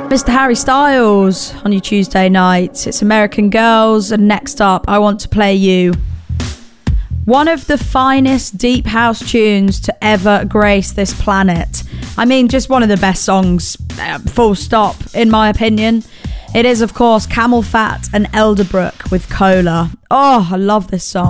Mr. Harry Styles on your Tuesday night. It's American Girls, and next up, I Want to Play You. One of the finest deep house tunes to ever grace this planet. I mean, just one of the best songs, full stop, in my opinion. It is, of course, Camel Fat and Elderbrook with Cola. Oh, I love this song.